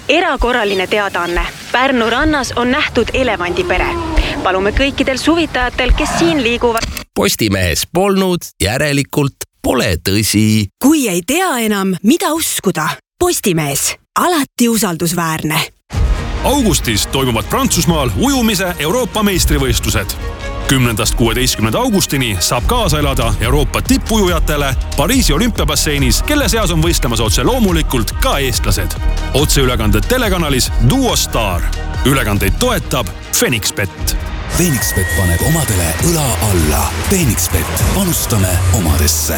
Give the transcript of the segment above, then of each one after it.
Erakorraline teadaanne. Pärnu rannas on nähtud elevandipere. Palume kõikidel suvitajatel, kes siin liiguvad. Postimehes polnud, järelikult pole tõsi. Kui ei tea enam, mida uskuda. Postimees. Alati usaldusväärne. Augustis toimuvad Prantsusmaal ujumise Euroopa meistrivõistlused. 10.–16. augustini saab kaasa elada Euroopa tippujujatele Pariisi olümpiabasseinis, kelle seas on võistlemas otse loomulikult ka eestlased. Otseülekanded telekanalis Duo Star. Ülekandeid toetab Fenixbet. Fenixbet paneb omadele õla alla. Fenixbet, panustame omadesse.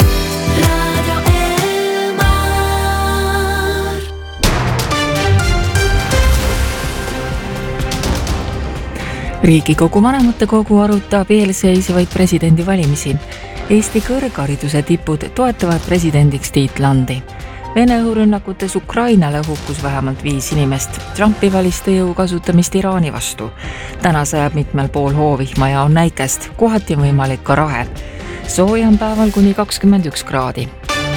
Riigikogu vanematekogu arutab eelseisvaid presidendivalimisi. Eesti kõrghariduse tipud toetavad presidendiks Tiit Landi. Vene õhurünnakutes Ukrainale hukkus vähemalt 5 inimest. Trumpi valiste jõu kasutamist Iraani vastu. Täna sajab mitmel pool hoovihma ja on näikest, kohati võimalik ka rahe. Sooja on päeval kuni 21 kraadi.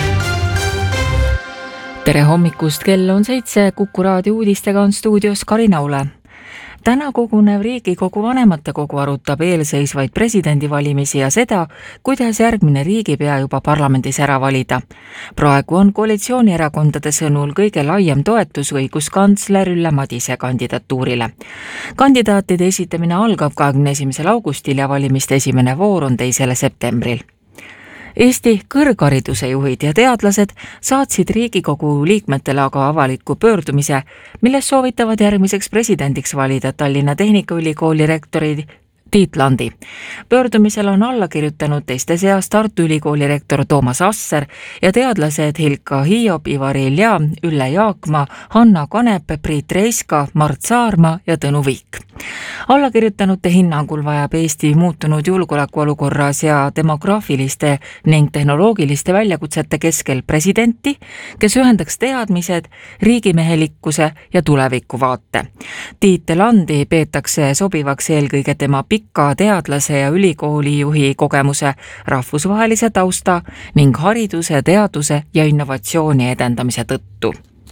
Tere hommikust, kell on 7, Kuku raadio uudistega on stuudios Karina Ule. Täna kogunev Riigikogu vanematekogu arutab eelseisvaid presidendivalimisi ja seda, kuidas järgmine riigipea juba parlamendis ära valida. Praegu on koalitsioonierakondade sõnul kõige laiem toetus õiguskantsler Ülle Madise kandidatuurile. Kandidaatide esitamine algab 21. augustil ja valimiste esimene voor on 2. septembril. Eesti kõrghariduse juhid ja teadlased saatsid Riigikogu liikmetele aga avaliku pöördumise, milles soovitavad järgmiseks presidendiks valida Tallinna Tehnikaülikooli rektori Tiit Landi. Pöördumisel on alla kirjutanud teiste seas Tartu Ülikooli rektor Toomas Asser ja teadlased Hilka Hiiop, Ivari Ilja, Ülle Jaakma, Hanna Kanep, Priit Reiska, Mart Saarma ja Tõnu Viik. Alla kirjutanute hinnangul vajab Eesti muutunud julgeolekuolukorras ja demograafiliste ning tehnoloogiliste väljakutsete keskel presidenti, kes ühendaks teadmised, riigimehelikkuse ja tulevikuvaate. Tiit Landi peetakse sobivaks eelkõige tema pika teadlase ja ülikoolijuhi kogemuse, rahvusvahelise tausta ning hariduse, teaduse ja innovatsiooni edendamise tõttu.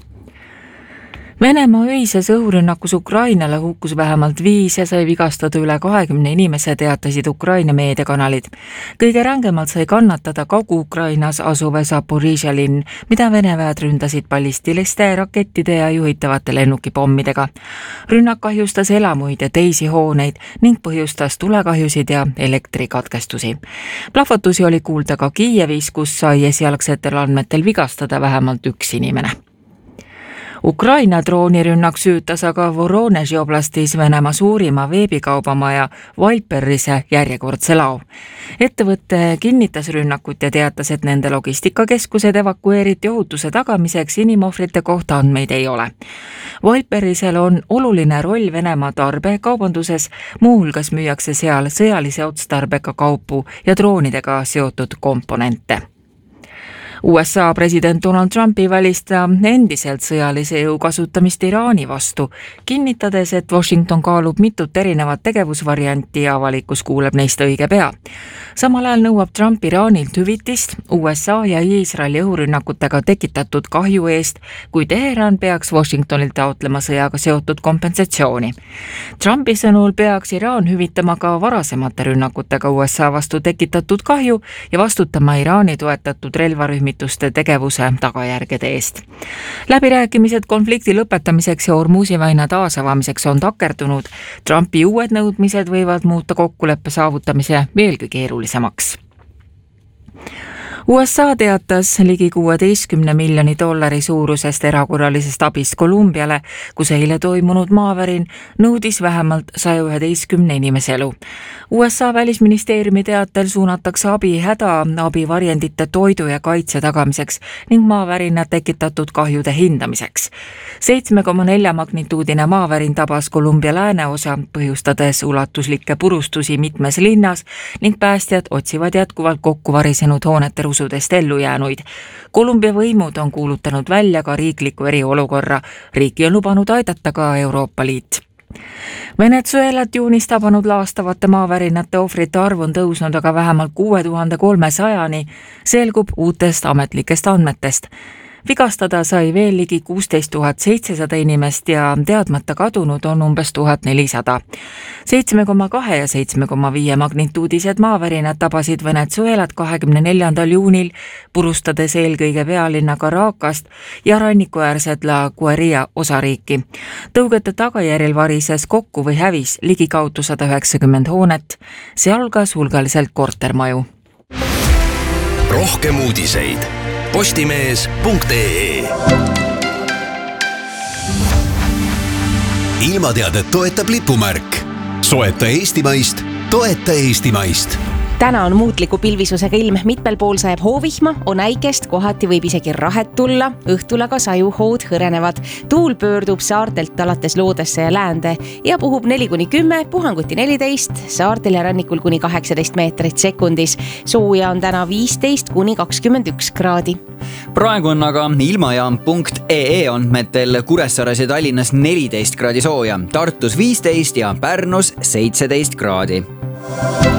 Venemaa öises õhurünnakus Ukrainale hukkus vähemalt 5 ja sai vigastada üle 20 inimese, teatasid Ukraina meediakanalid. Kõige rängemalt sai kannatada Kagu-Ukrainas asuv Zaporižžja linn, mida Veneväed ründasid ballistiliste rakettide ja juhitavate lennukipommidega. Rünnak kahjustas elamuid ja teisi hooneid ning põhjustas tulekahjusid ja elektrikatkestusi. Plahvatusi oli kuulda ka Kiievis, kus sai esialgsetel andmetel vigastada vähemalt 1 inimene. Ukraina droonirünnak süütas aga Voroneži oblastis Venemaa suurima veebikaubamaja Valperise järjekordse lao. Ettevõtte kinnitas rünnakut ja teatas, et nende logistikakeskused evakueeriti ohutuse tagamiseks, inimohvrite kohta andmeid ei ole. Valperisel on oluline roll Venemaa tarbekaubanduses, muuhulgas müüakse seal sõjalise otstarbeka kaupu ja droonidega seotud komponente. USA president Donald Trump ei välista endiselt sõjalise jõu kasutamist Iraani vastu, kinnitades, et Washington kaalub mitut erinevat tegevusvarianti ja avalikkus kuuleb neist õige pea. Samal ajal nõuab Trump Iraanilt hüvitist USA ja Iisraeli õhurünnakutega tekitatud kahju eest, kui Teheran peaks Washingtonilt taotlema sõjaga seotud kompensatsiooni. Trumpi sõnul peaks Iraan hüvitama ka varasemate rünnakutega USA vastu tekitatud kahju ja vastutama Iraani toetatud relvarühmituste tegevuse tagajärgede eest. Läbirääkimised konflikti lõpetamiseks ja Hormuzi väina taasavamiseks on takerdunud. Trumpi uued nõudmised võivad muuta kokkuleppe saavutamise veelgi keerulisemaks. USA teatas ligi $16 miljoni suurusest erakorralisest abist Kolumbiale, kus eile toimunud maavärin nõudis vähemalt 111 inimese elu. USA välisministeeriumi teatel suunatakse abi hädaabivarjendite toidu ja kaitse tagamiseks ning maavärina tekitatud kahjude hindamiseks. 7,4 magnituudine maavärin tabas Kolumbia lääneosa, põhjustades ulatuslikke purustusi mitmes linnas ning päästjad otsivad jätkuvalt kokku varisenud hoonete rusudest ellujäänuid. Kolumbia võimud on kuulutanud välja ka riikliku eriolukorra. Riiki on lubanud aidata ka Euroopa Liit. Venezuelat juunis tabanud laastavate maavärinate ohvrite arv on tõusnud aga vähemalt 6300-ni, selgub uutest ametlikest andmetest. Vigastada sai veel ligi 16 700 inimest ja teadmata kadunud on umbes 1400. 7,2 ja 7,5 magnituudised maavärinad tabasid Venezuelat 24. juunil, purustades eelkõige pealinna Caracast ja rannikuäärset La Guaira osariiki. Tõugete tagajärjel varises kokku või hävis ligikaudu 190 hoonet, sealhulgas hulgaliselt kortermaju. Rohkem uudiseid postimees.ee. Ilmateadet toetab lipumärk. Soeta eestimaist, toeta eestimaist. Täna on muutliku pilvisusega ilm, mitmel pool sajab hoovihma, on äikest, kohati võib isegi rahet tulla, õhtul aga sajuhood hõrenevad. Tuul pöördub saartelt alates Loodesse ja Läände ja puhub 4-10, puhanguti 14, saartel ja rannikul kuni 18 meetrit sekundis. Sooja on täna 15-21 kraadi. Praegu on aga ilmajaam.ee andmetel Kuressaares ja Tallinnas 14 kraadi sooja, Tartus 15 ja Pärnus 17 kraadi.